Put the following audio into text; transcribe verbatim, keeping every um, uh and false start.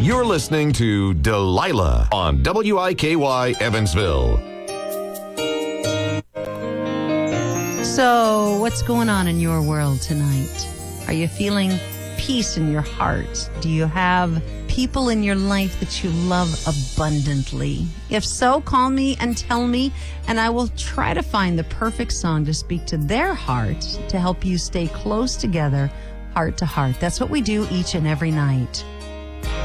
You're listening to Delilah on W I K Y Evansville. So, what's going on in your world tonight? Are you feeling peace in your heart? Do you have people in your life that you love abundantly? If so, call me and tell me, and I will try to find the perfect song to speak to their heart to help you stay close together, heart to heart. That's what we do each and every night.